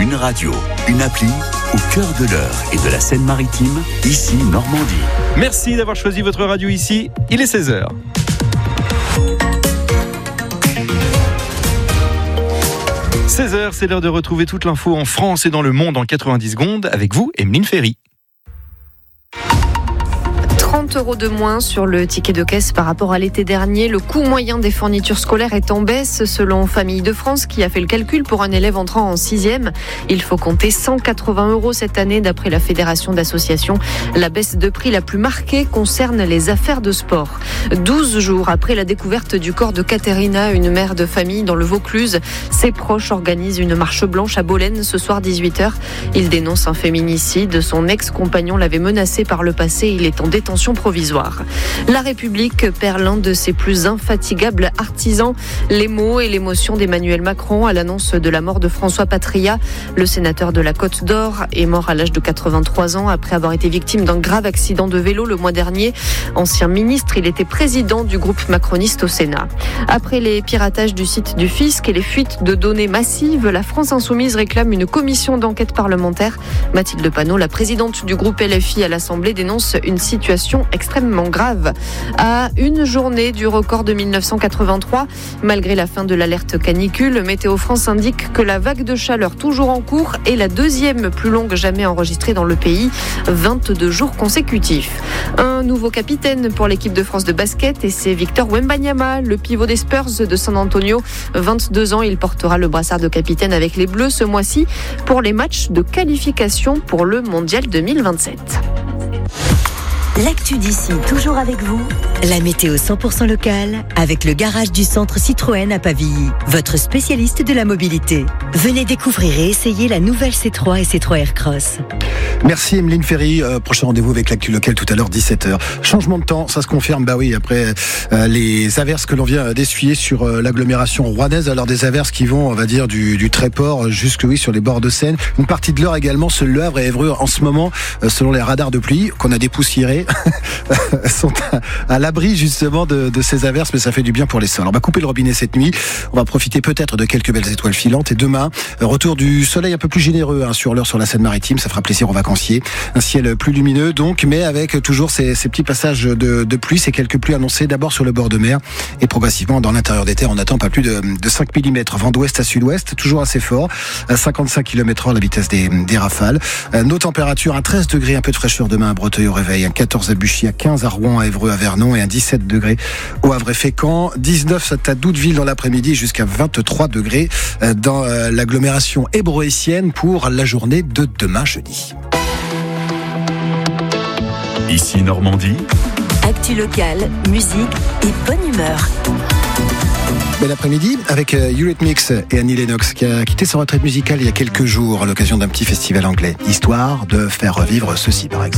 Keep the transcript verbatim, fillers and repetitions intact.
Une radio, une appli, au cœur de l'Eure et de la Seine-Maritime, ici Normandie. Merci d'avoir choisi votre radio ici, il est seize heures. seize heures, c'est l'heure de retrouver toute l'info en France et dans le monde en quatre-vingt-dix secondes avec vous, Emeline Ferry. trente euros de moins sur le ticket de caisse par rapport à l'été dernier. Le coût moyen des fournitures scolaires est en baisse selon Famille de France qui a fait le calcul pour un élève entrant en sixième. Il faut compter cent quatre-vingts euros cette année d'après la Fédération d'associations. La baisse de prix la plus marquée concerne les affaires de sport. douze jours après la découverte du corps de Katerina, une mère de famille dans le Vaucluse, ses proches organisent une marche blanche à Bolène ce soir dix-huit heures. Il dénonce un féminicide. Son ex-compagnon l'avait menacé par le passé. Il est en détention provisoire. La République perd l'un de ses plus infatigables artisans, les mots et l'émotion d'Emmanuel Macron à l'annonce de la mort de François Patria. Le sénateur de la Côte d'Or est mort à l'âge de quatre-vingt-trois ans après avoir été victime d'un grave accident de vélo le mois dernier. Ancien ministre, il était président du groupe macroniste au Sénat. Après les piratages du site du fisc et les fuites de données massives, la France Insoumise réclame une commission d'enquête parlementaire. Mathilde Panot, la présidente du groupe L F I à l'Assemblée, dénonce une situation extrêmement grave. À une journée du record de mille neuf cent quatre-vingt-trois, malgré la fin de l'alerte canicule, Météo France indique que la vague de chaleur toujours en cours est la deuxième plus longue jamais enregistrée dans le pays, vingt-deux jours consécutifs. Un nouveau capitaine pour l'équipe de France de basket et c'est Victor Wembanyama, le pivot des Spurs de San Antonio. vingt-deux ans, il portera le brassard de capitaine avec les Bleus ce mois-ci pour les matchs de qualification pour le Mondial deux mille vingt-sept. L'actu d'ici, toujours avec vous. La météo cent pour cent locale, avec le garage du centre Citroën à Pavilly, votre spécialiste de la mobilité. Venez découvrir et essayer la nouvelle C trois et C trois Aircross. Merci Emeline Ferry. Euh, prochain rendez-vous avec l'actu locale tout à l'heure, dix-sept heures. Changement de temps, ça se confirme. Bah oui, après euh, les averses que l'on vient d'essuyer sur euh, l'agglomération rouennaise, alors des averses qui vont, on va dire, du, du Tréport jusque oui sur les bords de Seine. Une partie de l'Eure également, seul Le Havre et Évreux en ce moment, euh, selon les radars de pluie qu'on a dépoussiérés, sont à, à l'abri justement de, de ces averses, mais ça fait du bien pour les sols. On va couper le robinet cette nuit. On va profiter peut-être de quelques belles étoiles filantes. Et demain, retour du soleil un peu plus généreux hein, sur l'Eure, sur la Seine-Maritime. Ça fera plaisir aux vacanciers. Un ciel plus lumineux donc, mais avec toujours ces, ces petits passages de, de pluie, ces quelques pluies annoncées d'abord sur le bord de mer et progressivement dans l'intérieur des terres. On attend pas plus de, de cinq millimètres. Vent d'ouest à sud-ouest, toujours assez fort, à cinquante-cinq kilomètres heure la vitesse des, des rafales. Nos températures, un treize degrés, un peu de fraîcheur demain à Breteuil au réveil, un quatorze à Buchy, à quinze à Rouen, à Évreux, à Vernon et un dix-sept degrés au Havre et Fécamp, dix-neuf à Douteville dans l'après-midi jusqu'à vingt-trois degrés dans l'agglomération hébroétienne pour la journée de demain jeudi. Ici Normandie. Actu locale, musique et bonne humeur. Bel après-midi avec Eurythmics et Annie Lennox qui a quitté sa retraite musicale il y a quelques jours à l'occasion d'un petit festival anglais, histoire de faire revivre ceci par exemple.